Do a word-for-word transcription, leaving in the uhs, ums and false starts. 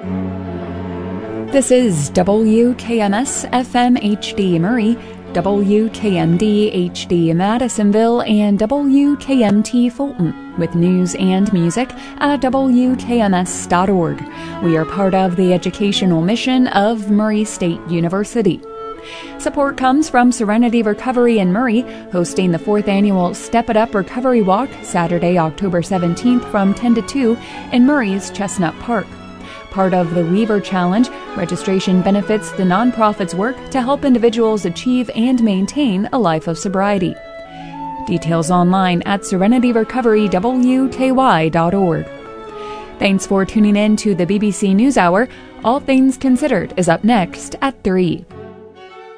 This is W K M S F M H D Murray, W K M D H D Madisonville, and W K M T Fulton, with news and music at W K M S dot org. We are part of the educational mission of Murray State University. Support comes from Serenity Recovery in Murray, hosting the fourth annual Step It Up Recovery Walk Saturday, October seventeenth from ten to two in Murray's Chestnut Park. Part of the Weaver Challenge, registration benefits the nonprofit's work to help individuals achieve and maintain a life of sobriety. Details online at serenity recovery w k y dot org. Thanks for tuning in to the B B C NewsHour. All Things Considered is up next at three.